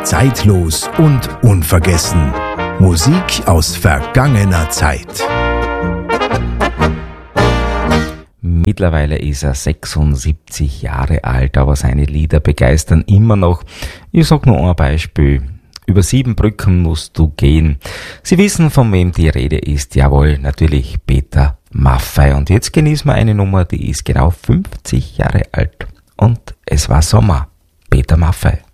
Zeitlos und unvergessen. Musik aus vergangener Zeit. Mittlerweile ist er 76 Jahre alt, aber seine Lieder begeistern immer noch. Ich sag nur ein Beispiel. Über 7 Brücken musst du gehen. Sie wissen, von wem die Rede ist. Jawohl, natürlich Peter Maffay. Und jetzt genießen wir eine Nummer, die ist genau 50 Jahre alt. Und es war Sommer. Peter Maffay.